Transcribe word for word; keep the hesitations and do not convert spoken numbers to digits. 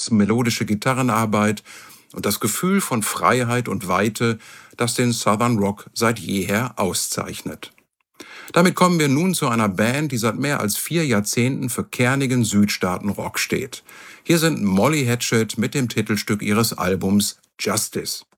Bass, melodische Gitarrenarbeit und das Gefühl von Freiheit und Weite, das den Southern Rock seit jeher auszeichnet. Damit kommen wir nun zu einer Band, die seit mehr als vier Jahrzehnten für kernigen Südstaaten-Rock steht. Hier sind Molly Hatchet mit dem Titelstück ihres Albums Justice.